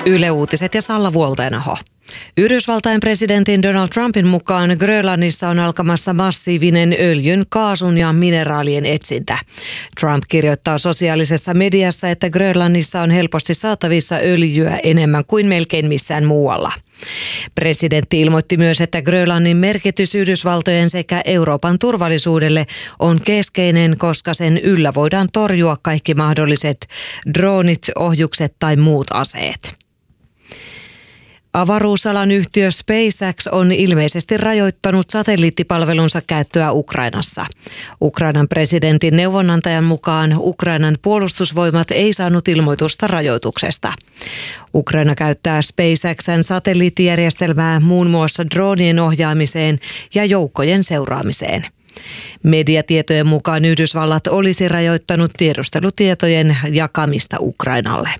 Yle Uutiset ja Salla Vuoltenaho. Yhdysvaltain presidentin Donald Trumpin mukaan Grönlannissa on alkamassa massiivinen öljyn, kaasun ja mineraalien etsintä. Trump kirjoittaa sosiaalisessa mediassa, että Grönlannissa on helposti saatavissa öljyä enemmän kuin melkein missään muualla. Presidentti ilmoitti myös, että Grönlannin merkitys Yhdysvaltojen sekä Euroopan turvallisuudelle on keskeinen, koska sen yllä voidaan torjua kaikki mahdolliset droonit, ohjukset tai muut aseet. Avaruusalan yhtiö SpaceX on ilmeisesti rajoittanut satelliittipalvelunsa käyttöä Ukrainassa. Ukrainan presidentin neuvonantajan mukaan Ukrainan puolustusvoimat ei saanut ilmoitusta rajoituksesta. Ukraina käyttää SpaceXn satelliittijärjestelmää muun muassa droonien ohjaamiseen ja joukkojen seuraamiseen. Mediatietojen mukaan Yhdysvallat olisi rajoittanut tiedustelutietojen jakamista Ukrainalle.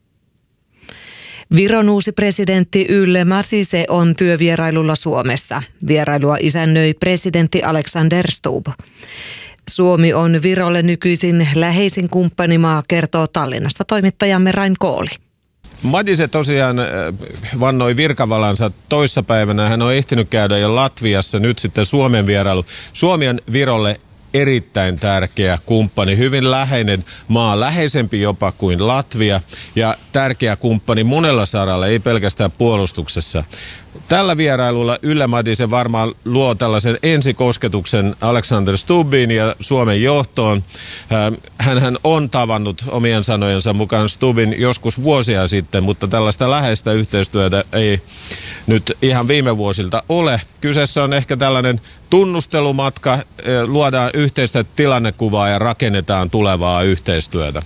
Viron uusi presidentti Yle Madise on työvierailulla Suomessa. Vierailua isännöi presidentti Alexander Stubb. Suomi on Virolle nykyisin läheisin kumppanimaa, kertoo Tallinnasta toimittajamme Rain Kooli. Madise tosiaan vannoi virkavalansa toissapäivänä. Hän on ehtinyt käydä jo Latviassa, nyt sitten Suomen vierailu. Suomi on Virolle erittäin tärkeä kumppani, hyvin läheinen maa, läheisempi jopa kuin Latvia ja tärkeä kumppani monella saralla, ei pelkästään puolustuksessa. Tällä vierailulla Yle Madise varmaan luo tällaisen ensikosketuksen Alexander Stubbiin ja Suomen johtoon. Hänhän on tavannut omien sanojensa mukaan Stubbin joskus vuosia sitten, mutta tällaista läheistä yhteistyötä ei nyt ihan viime vuosilta ole. Kyseessä on ehkä tällainen tunnustelumatka, luodaan yhteistä tilannekuvaa ja rakennetaan tulevaa yhteistyötä.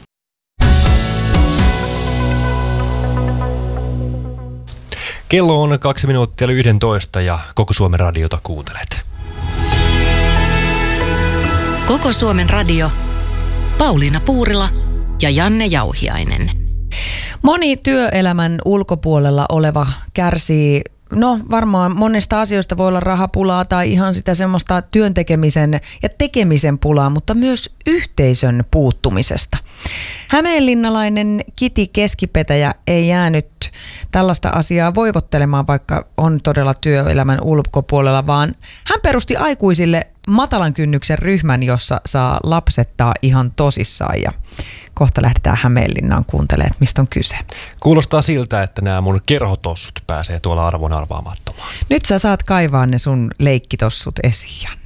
Kello on 2 minuuttia 11 ja Koko Suomen radiota kuuntelet. Koko Suomen radio, Pauliina Puurila ja Janne Jauhiainen. Moni työelämän ulkopuolella oleva kärsii, varmaan monesta asioista voi olla rahapulaa tai ihan sitä semmoista työntekemisen ja tekemisen pulaa, mutta myös yhteisön puuttumisesta. Hämeenlinnalainen Kiti Keskipetäjä ei jäänyt tällaista asiaa voivottelemaan, vaikka on todella työelämän ulkopuolella, vaan hän perusti aikuisille matalan kynnyksen ryhmän, jossa saa lapsettaa ihan tosissaan, ja kohta lähdetään Hämeenlinnaan kuuntelemaan, että mistä on kyse. Kuulostaa siltä, että nämä mun kerhotossut pääsee tuolla arvon arvaamattomaan. Nyt sä saat kaivaa ne sun leikkitossut esiin.